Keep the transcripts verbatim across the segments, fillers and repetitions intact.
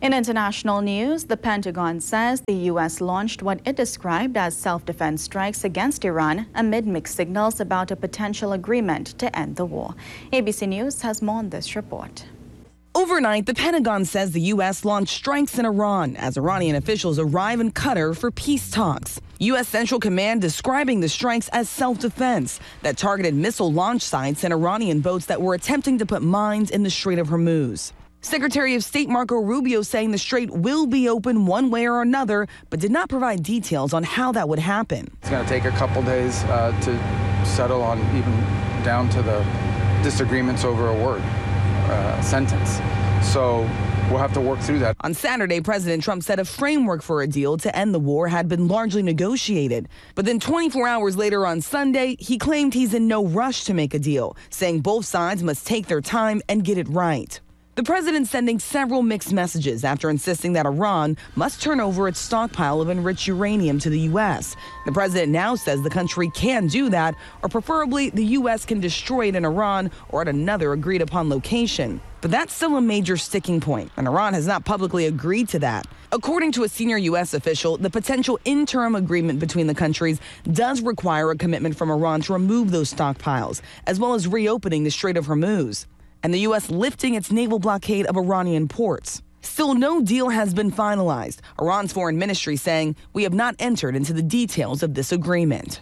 In international news, the Pentagon says the U S launched what it described as self-defense strikes against Iran amid mixed signals about a potential agreement to end the war. A B C News has more on this report. Overnight, the Pentagon says the U S launched strikes in Iran as Iranian officials arrive in Qatar for peace talks. U S Central Command describing the strikes as self-defense that targeted missile launch sites and Iranian boats that were attempting to put mines in the Strait of Hormuz. Secretary of State Marco Rubio saying the strait will be open one way or another, but did not provide details on how that would happen. It's going to take a couple days uh, to settle on, even down to the disagreements over a word, uh, sentence. So we'll have to work through that. On Saturday, President Trump said a framework for a deal to end the war had been largely negotiated. But then twenty-four hours later on Sunday, he claimed he's in no rush to make a deal, saying both sides must take their time and get it right. The president sending several mixed messages after insisting that Iran must turn over its stockpile of enriched uranium to the U S. The president now says the country can do that, or preferably the U S can destroy it in Iran or at another agreed upon location. But that's still a major sticking point, and Iran has not publicly agreed to that. According to a senior U S official, the potential interim agreement between the countries does require a commitment from Iran to remove those stockpiles, as well as reopening the Strait of Hormuz, and the U S lifting its naval blockade of Iranian ports. Still, no deal has been finalized. Iran's foreign ministry saying, we have not entered into the details of this agreement.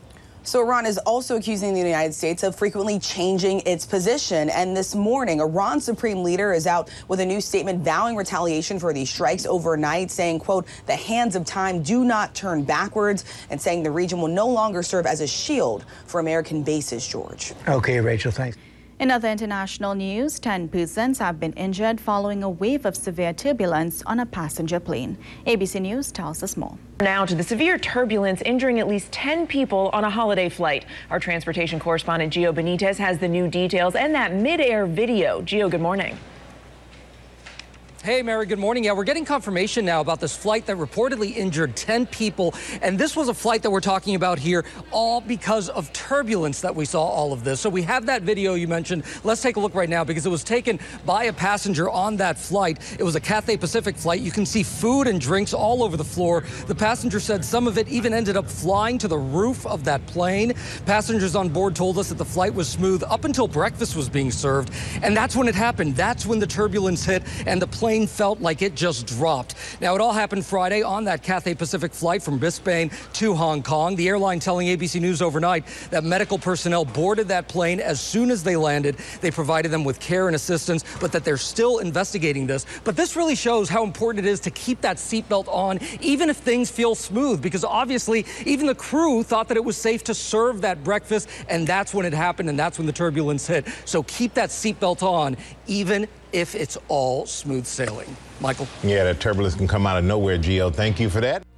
So Iran is also accusing the United States of frequently changing its position. And this morning, Iran's supreme leader is out with a new statement vowing retaliation for these strikes overnight, saying, quote, the hands of time do not turn backwards, and saying the region will no longer serve as a shield for American bases, George. Okay, Rachel, thanks. In other international news, ten persons have been injured following a wave of severe turbulence on a passenger plane. A B C News tells us more. Now to the severe turbulence injuring at least ten people on a holiday flight. Our transportation correspondent Gio Benitez has the new details and that mid-air video. Gio, good morning. Hey, Mary, good morning. Yeah, we're getting confirmation now about this flight that reportedly injured ten people. And this was a flight that we're talking about here, all because of turbulence that we saw all of this. So we have that video you mentioned. Let's take a look right now because it was taken by a passenger on that flight. It was a Cathay Pacific flight. You can see food and drinks all over the floor. The passenger said some of it even ended up flying to the roof of that plane. Passengers on board told us that the flight was smooth up until breakfast was being served. And that's when it happened. That's when the turbulence hit and the plane felt like it just dropped. Now, it all happened Friday on that Cathay Pacific flight from Brisbane to Hong Kong. The airline telling A B C News overnight that medical personnel boarded that plane as soon as they landed. They provided them with care and assistance, but that they're still investigating this. But this really shows how important it is to keep that seatbelt on, even if things feel smooth, because obviously even the crew thought that it was safe to serve that breakfast, and that's when it happened, and that's when the turbulence hit. So keep that seatbelt on, even if it's all smooth sailing. Michael? Yeah, that turbulence can come out of nowhere, Gio. Thank you for that.